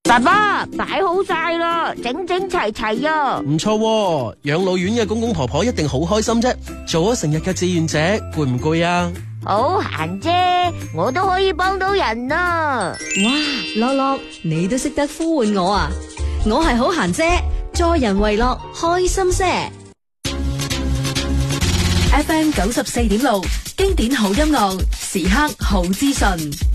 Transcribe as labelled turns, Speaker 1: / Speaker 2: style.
Speaker 1: 爸爸擺好晒啦，整整齊齊啊！
Speaker 2: 唔錯喎，養老院嘅公公婆婆一定好開心啫。做咗成日嘅志願者，攰唔攰啊？
Speaker 1: 好閒啫，我都可以幫到人啊！
Speaker 3: 哇，樂樂，你都識得呼喚我啊！我係好閒姐，助人為樂，開心些。FM 94.6，經典好音樂，時刻好資訊。